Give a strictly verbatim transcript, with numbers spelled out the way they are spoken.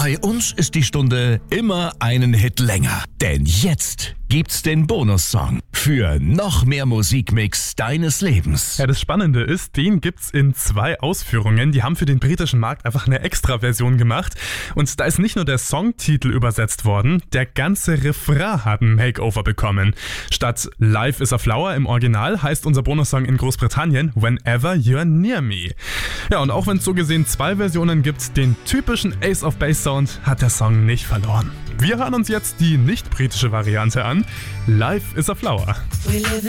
Bei uns ist die Stunde immer einen Hit länger. Denn jetzt gibt's den Bonussong für noch mehr Musikmix deines Lebens. Ja, das Spannende ist, den gibt's in zwei Ausführungen. Die haben für den britischen Markt einfach eine Extra-Version gemacht. Und da ist nicht nur der Songtitel übersetzt worden, der ganze Refrain hat ein Makeover bekommen. Statt Life is a Flower im Original heißt unser Bonussong in Großbritannien Whenever You're Near Me. Ja, und auch wenn es so gesehen zwei Versionen gibt, den typischen Ace of Base Sound hat der Song nicht verloren. Wir hören uns jetzt die nicht britische Variante an. Life is a Flower.